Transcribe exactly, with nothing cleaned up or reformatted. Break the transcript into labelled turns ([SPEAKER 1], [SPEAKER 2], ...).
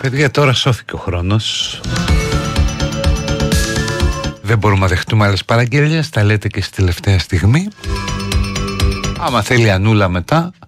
[SPEAKER 1] Παιδιά, τώρα σώθηκε ο χρόνος. Δεν μπορούμε να δεχτούμε άλλες παραγγελίες. Τα λέτε και στη τελευταία στιγμή. Άμα θέλει Ανούλα μετά,